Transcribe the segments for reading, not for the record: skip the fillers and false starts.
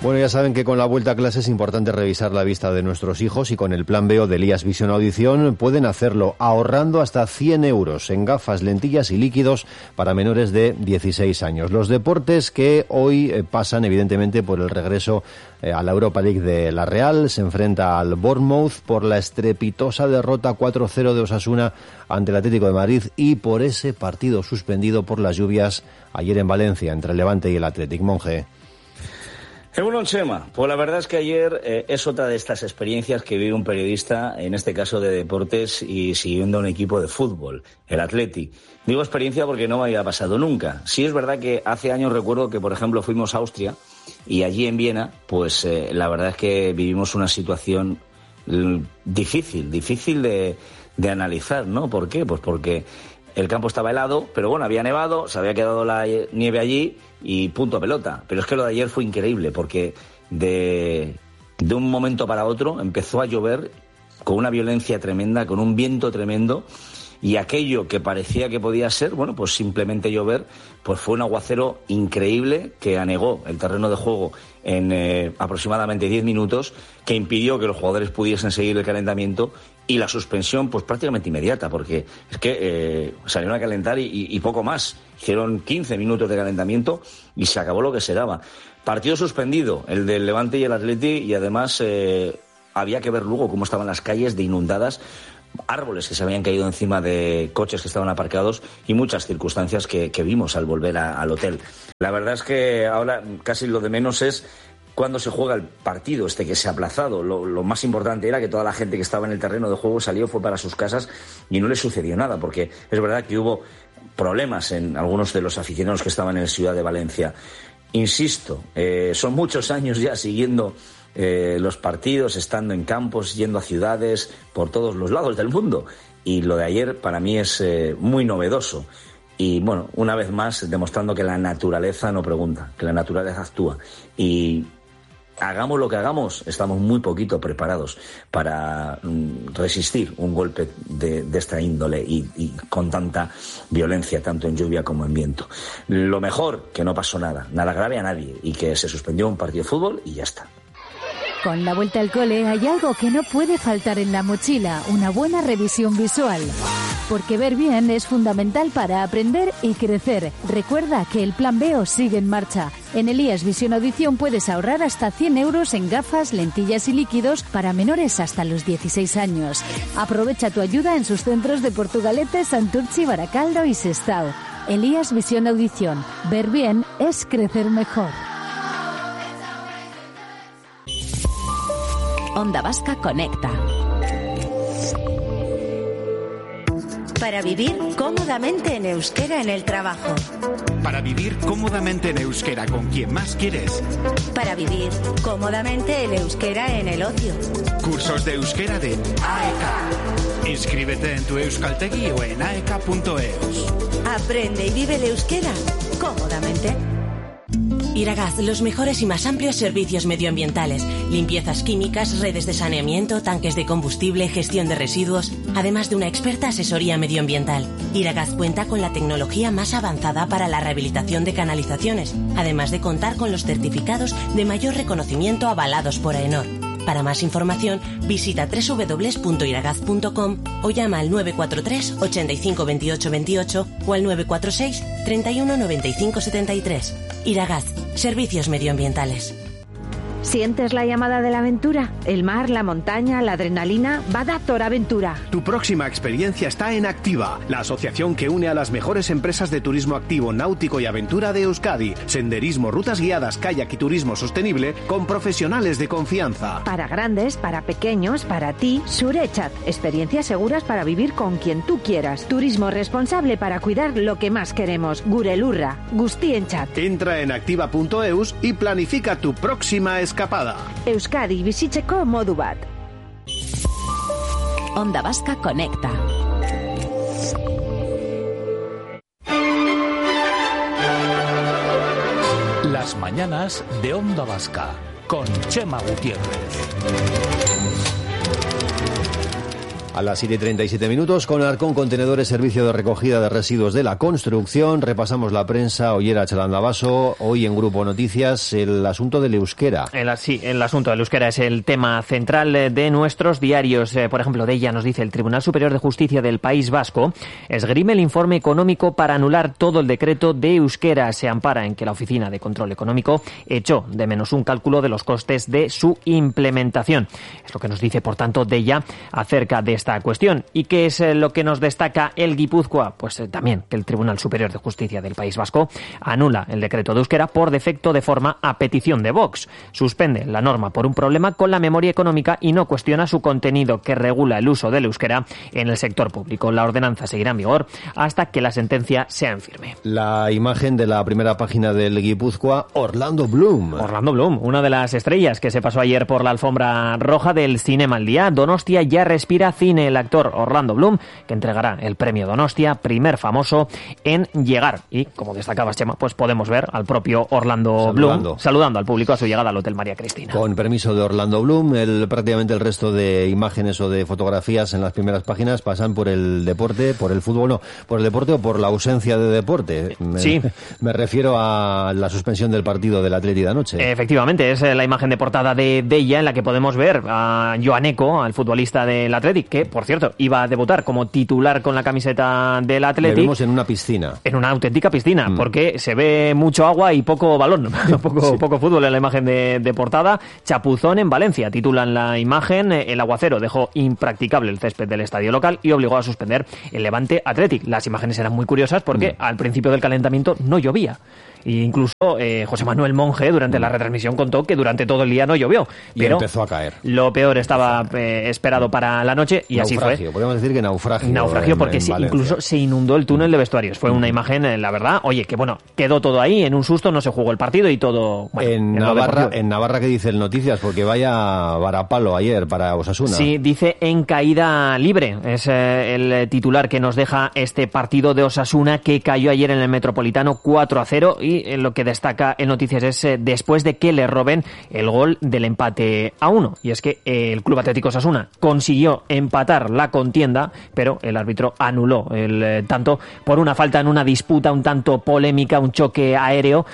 Bueno, ya saben que con la vuelta a clase es importante revisar la vista de nuestros hijos y con el plan B de Elias Vision Audición pueden hacerlo ahorrando hasta 100 euros en gafas, lentillas y líquidos para menores de 16 años. Los deportes que hoy pasan evidentemente por el regreso a la Europa League de la Real. Se enfrenta al Bournemouth por la estrepitosa derrota 4-0 de Osasuna ante el Atlético de Madrid y por ese partido suspendido por las lluvias ayer en Valencia entre el Levante y el Athletic. Monje. Egunon, Chema. Pues la verdad es que ayer es otra de estas experiencias que vive un periodista, en este caso de deportes y siguiendo a un equipo de fútbol, el Athletic. Digo experiencia porque no me había pasado nunca. Sí es verdad que hace años recuerdo que, por ejemplo, fuimos a Austria y allí en Viena, pues la verdad es que vivimos una situación difícil de analizar, ¿no? ¿Por qué? Pues porque el campo estaba helado, pero bueno, había nevado, se había quedado la nieve allí y punto pelota. Pero es que lo de ayer fue increíble porque de un momento para otro empezó a llover con una violencia tremenda, con un viento tremendo, y aquello que parecía que podía ser, bueno, pues simplemente llover, pues fue un aguacero increíble que anegó el terreno de juego en aproximadamente 10 minutos, que impidió que los jugadores pudiesen seguir el calentamiento y la suspensión pues prácticamente inmediata, porque es que salieron a calentar y poco más. Hicieron 15 minutos de calentamiento y se acabó lo que se daba. Partido suspendido, el del Levante y el Atleti, y además había que ver luego cómo estaban las calles de inundadas, árboles que se habían caído encima de coches que estaban aparcados y muchas circunstancias que vimos al volver al hotel. La verdad es que ahora casi lo de menos es cuando se juega el partido que se ha aplazado. Lo más importante era que toda la gente que estaba en el terreno de juego salió, fue para sus casas y no les sucedió nada, porque es verdad que hubo problemas en algunos de los aficionados que estaban en Ciudad de Valencia. Insisto, son muchos años ya siguiendo los partidos, estando en campos, yendo a ciudades, por todos los lados del mundo. Y lo de ayer para mí es muy novedoso. Y bueno, una vez más demostrando que la naturaleza no pregunta, que la naturaleza actúa. Y hagamos lo que hagamos, estamos muy poquito preparados para resistir un golpe de esta índole y con tanta violencia, tanto en lluvia como en viento. Lo mejor, que no pasó nada grave a nadie y que se suspendió un partido de fútbol y ya está. Con la vuelta al cole hay algo que no puede faltar en la mochila, una buena revisión visual. Porque ver bien es fundamental para aprender y crecer. Recuerda que el plan B sigue en marcha. En Elias Vision Audición puedes ahorrar hasta 100 euros en gafas, lentillas y líquidos para menores hasta los 16 años. Aprovecha tu ayuda en sus centros de Portugalete, Santurchi, Baracaldo y Sestao. Elias Vision Audición. Ver bien es crecer mejor. Onda Vasca Conecta. Para vivir cómodamente en euskera en el trabajo. Para vivir cómodamente en euskera con quien más quieres. Para vivir cómodamente en euskera en el ocio. Cursos de euskera de AEK. Inscríbete en tu Euskaltegi o en aek.eus. Aprende y vive el euskera cómodamente. Iragaz, los mejores y más amplios servicios medioambientales. Limpiezas químicas, redes de saneamiento, tanques de combustible, gestión de residuos, además de una experta asesoría medioambiental. Iragaz cuenta con la tecnología más avanzada para la rehabilitación de canalizaciones, además de contar con los certificados de mayor reconocimiento avalados por AENOR. Para más información, visita www.iragaz.com o llama al 943 85 28 28 o al 946 31 95 73. Iragaz, servicios medioambientales. ¿Sientes la llamada de la aventura? El mar, la montaña, la adrenalina. Vada Toraventura. Tu próxima experiencia está en Activa, la asociación que une a las mejores empresas de turismo activo, náutico y aventura de Euskadi. Senderismo, rutas guiadas, kayak y turismo sostenible con profesionales de confianza. Para grandes, para pequeños, para ti, Surechat. Experiencias seguras para vivir con quien tú quieras. Turismo responsable para cuidar lo que más queremos. Gurelurra, Guztienchat. Entra en activa.eus y planifica tu próxima escapada. Euskadi bizitzeko modu bat. Onda Vasca Conecta. Las mañanas de Onda Vasca con Chema Gutiérrez. A las 7:37 con Arcón Contenedores, servicio de recogida de residuos de la construcción. Repasamos la prensa. Ollera Chalandabaso, hoy en Grupo Noticias, el asunto del euskera. El asunto del euskera es el tema central de nuestros diarios. Por ejemplo, de ella nos dice: el Tribunal Superior de Justicia del País Vasco esgrime el informe económico para anular todo el decreto de euskera. Se ampara en que la Oficina de Control Económico echó de menos un cálculo de los costes de su implementación. Es lo que nos dice, por tanto, de ella acerca de esta cuestión. ¿Y qué es lo que nos destaca el Guipúzcoa? Pues también que el Tribunal Superior de Justicia del País Vasco anula el decreto de euskera por defecto de forma a petición de Vox. Suspende la norma por un problema con la memoria económica y no cuestiona su contenido, que regula el uso del euskera en el sector público. La ordenanza seguirá en vigor hasta que la sentencia sea en firme. La imagen de la primera página del Guipúzcoa, Orlando Bloom. Orlando Bloom, una de las estrellas que se pasó ayer por la alfombra roja del Cinema al Día. Donostia ya respira cine. El actor Orlando Bloom, que entregará el premio Donostia, primer famoso en llegar. Y, como destacabas, Chema, pues podemos ver al propio Orlando Bloom saludando al público a su llegada al Hotel María Cristina. Con permiso de Orlando Bloom, prácticamente el resto de imágenes o de fotografías en las primeras páginas pasan por el deporte, por el fútbol, no, por el deporte o por la ausencia de deporte. Me refiero a la suspensión del partido del Atleti de anoche. Efectivamente, es la imagen de portada de ella, en la que podemos ver a Joan Eco, al futbolista del Atleti, que, por cierto, iba a debutar como titular con la camiseta del Atleti. Le vemos en una piscina. En una auténtica piscina, porque se ve mucho agua y poco balón, poco fútbol en la imagen de portada. Chapuzón en Valencia, titulan la imagen. El aguacero dejó impracticable el césped del estadio local y obligó a suspender el Levante Athletic. Las imágenes eran muy curiosas porque al principio del calentamiento no llovía. E incluso José Manuel Monge durante la retransmisión contó que durante todo el día no llovió. Pero empezó a caer. Lo peor estaba esperado para la noche y naufragio, así fue. Podemos decir que naufragio. Naufragio porque incluso se inundó el túnel de vestuarios. Fue una imagen, la verdad, oye, que bueno, quedó todo ahí, en un susto no se jugó el partido y todo... Bueno, en Navarra, ¿qué dice el Noticias? Porque vaya varapalo ayer para Osasuna. Sí, dice en caída libre. Es el titular que nos deja este partido de Osasuna, que cayó ayer en el Metropolitano 4-0 y lo que destaca en Noticias es después de que le roben el gol del empate a 1. Y es que el Club Atlético Osasuna consiguió empatar la contienda, pero el árbitro anuló el tanto por una falta en una disputa un tanto polémica, un choque aéreo.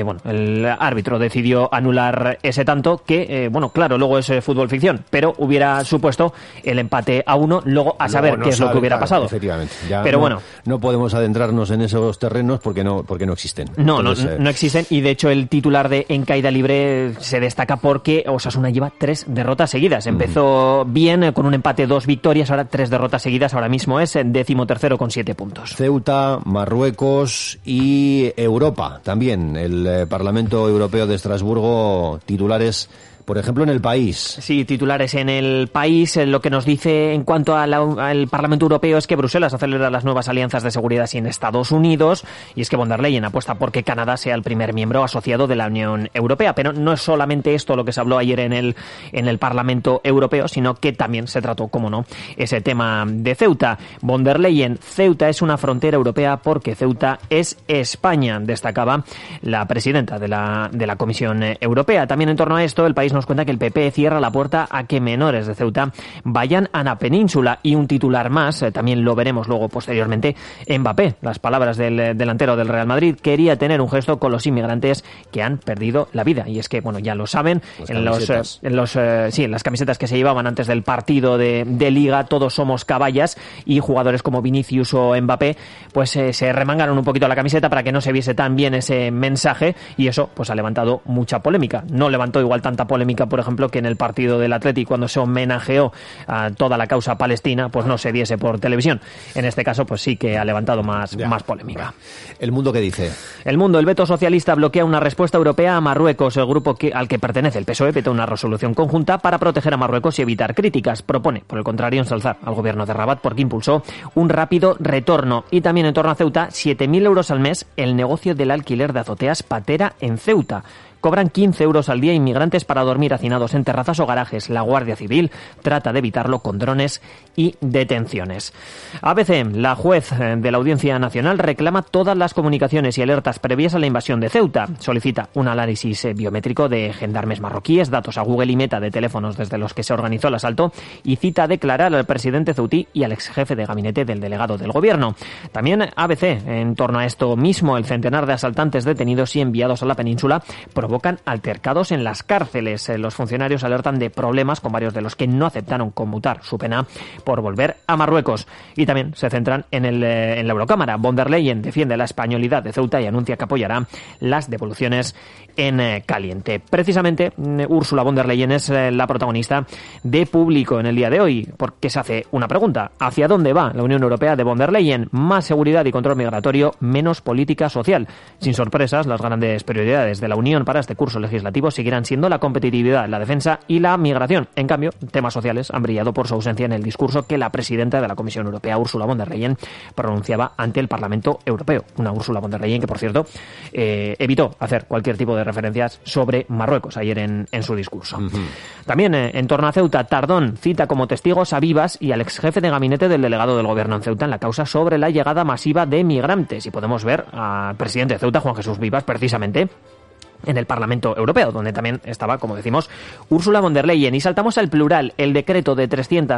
El árbitro decidió anular ese tanto que, claro, luego es fútbol ficción, pero hubiera supuesto el empate a 1, luego a saber qué es lo que hubiera pasado. Efectivamente. Ya pero no podemos adentrarnos en esos terrenos porque no existen. No existen, y de hecho el titular de En caída libre se destaca porque Osasuna lleva 3 derrotas seguidas. Empezó bien con un empate, 2 victorias, ahora 3 derrotas seguidas, ahora mismo es 13º con 7 puntos. Ceuta, Marruecos y Europa también. El Parlamento Europeo de Estrasburgo, titulares, por ejemplo, en El País. Sí, titulares en El País. Lo que nos dice en cuanto al Parlamento Europeo es que Bruselas acelera las nuevas alianzas de seguridad sin Estados Unidos, y es que von der Leyen apuesta por que Canadá sea el primer miembro asociado de la Unión Europea. Pero no es solamente esto lo que se habló ayer en el Parlamento Europeo, sino que también se trató, como no, ese tema de Ceuta. Von der Leyen: Ceuta es una frontera europea porque Ceuta es España, destacaba la presidenta de la Comisión Europea. También en torno a esto, El País nos cuenta que el PP cierra la puerta a que menores de Ceuta vayan a la península. Y un titular más, también lo veremos luego posteriormente, Mbappé, las palabras del delantero del Real Madrid: quería tener un gesto con los inmigrantes que han perdido la vida. Y es que, ya lo saben, en las camisetas que se llevaban antes del partido de Liga, todos somos caballas, y jugadores como Vinicius o Mbappé pues se remangaron un poquito la camiseta para que no se viese tan bien ese mensaje, y eso pues ha levantado mucha polémica. No levantó igual tanta polémica, por ejemplo, que en el partido del Athletic, cuando se homenajeó a toda la causa palestina, pues no se diese por televisión. En este caso, pues sí que ha levantado más polémica. ¿El Mundo qué dice? El Mundo: el veto socialista bloquea una respuesta europea a Marruecos. El grupo al que pertenece el PSOE vetó una resolución conjunta para proteger a Marruecos y evitar críticas. Propone, por el contrario, ensalzar al gobierno de Rabat porque impulsó un rápido retorno. Y también en torno a Ceuta: 7.000 euros al mes el negocio del alquiler de azoteas Patera en Ceuta. Cobran 15 euros al día inmigrantes para dormir hacinados en terrazas o garajes. La Guardia Civil trata de evitarlo con drones y detenciones. ABC, la juez de la Audiencia Nacional, reclama todas las comunicaciones y alertas previas a la invasión de Ceuta. Solicita un análisis biométrico de gendarmes marroquíes, datos a Google y Meta de teléfonos desde los que se organizó el asalto y cita a declarar al presidente ceutí y al ex jefe de gabinete del delegado del gobierno. También ABC, en torno a esto mismo, el centenar de asaltantes detenidos y enviados a la península provocan altercados en las cárceles. Los funcionarios alertan de problemas con varios de los que no aceptaron conmutar su pena por volver a Marruecos. Y también se centran en la Eurocámara. Von der Leyen defiende la españolidad de Ceuta y anuncia que apoyará las devoluciones en caliente. Precisamente, Ursula von der Leyen es la protagonista de Público en el día de hoy, porque se hace una pregunta: ¿hacia dónde va la Unión Europea de von der Leyen? Más seguridad y control migratorio, menos política social. Sin sorpresas, las grandes prioridades de la Unión para este curso legislativo seguirán siendo la competitividad, la defensa y la migración. En cambio, temas sociales han brillado por su ausencia en el discurso que la presidenta de la Comisión Europea, Ursula von der Leyen, pronunciaba ante el Parlamento Europeo. Una Ursula von der Leyen que, por cierto, evitó hacer cualquier tipo de referencias sobre Marruecos ayer en su discurso. También en torno a Ceuta, Tardón cita como testigos a Vivas y al ex jefe de gabinete del delegado del gobierno en Ceuta en la causa sobre la llegada masiva de migrantes. Y podemos ver al presidente de Ceuta, Juan Jesús Vivas, precisamente en el Parlamento Europeo, donde también estaba, como decimos, Ursula von der Leyen. Y saltamos al plural. El decreto de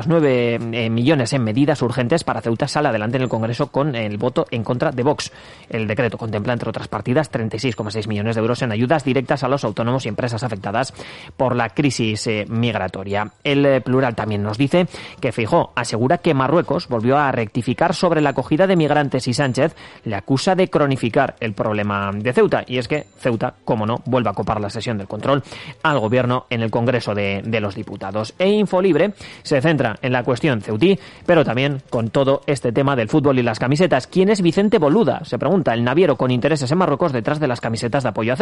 309 millones en medidas urgentes para Ceuta sale adelante en el Congreso con el voto en contra de Vox. El decreto contempla, entre otras partidas, 36,6 millones de euros en ayudas directas a los autónomos y empresas afectadas por la crisis migratoria. El plural también nos dice que Feijóo asegura que Marruecos volvió a rectificar sobre la acogida de migrantes y Sánchez le acusa de cronificar el problema de Ceuta. Y es que Ceuta, como no, vuelve a copar la sesión del control al gobierno en el Congreso de los Diputados. E Infolibre se centra en la cuestión ceutí, pero también con todo este tema del fútbol y las camisetas. ¿Quién es Vicente Boluda? Se pregunta, el naviero con intereses en Marruecos detrás de las camisetas de apoyo a Ceuta.